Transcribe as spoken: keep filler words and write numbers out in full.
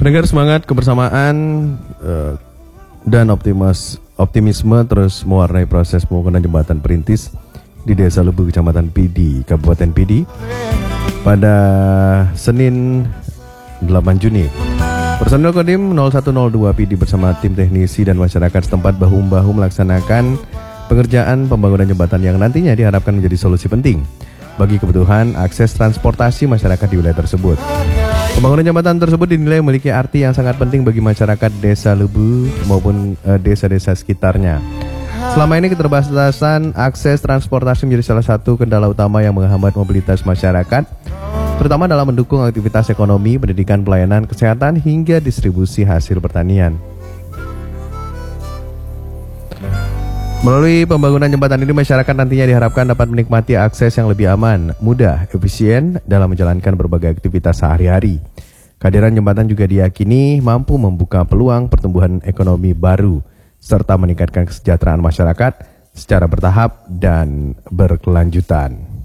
Pendengar, semangat kebersamaan uh, dan optimis, optimisme terus mewarnai proses pembangunan jembatan perintis di Desa Lebu, Kecamatan Pidi, Kabupaten Pidi pada Senin delapan Juni. Personel Kodim nol satu nol dua Pidi bersama tim teknisi dan masyarakat setempat bahu-membahu melaksanakan pengerjaan pembangunan jembatan yang nantinya diharapkan menjadi solusi penting bagi kebutuhan akses transportasi masyarakat di wilayah tersebut. Pembangunan jembatan tersebut dinilai memiliki arti yang sangat penting bagi masyarakat Desa Lebu maupun uh, desa-desa sekitarnya. Selama ini keterbatasan akses transportasi menjadi salah satu kendala utama yang menghambat mobilitas masyarakat, terutama dalam mendukung aktivitas ekonomi, pendidikan, pelayanan, kesehatan, hingga distribusi hasil pertanian. Melalui pembangunan jembatan ini, masyarakat nantinya diharapkan dapat menikmati akses yang lebih aman, mudah, efisien dalam menjalankan berbagai aktivitas sehari-hari. Kehadiran jembatan juga diyakini mampu membuka peluang pertumbuhan ekonomi baru, serta meningkatkan kesejahteraan masyarakat secara bertahap dan berkelanjutan.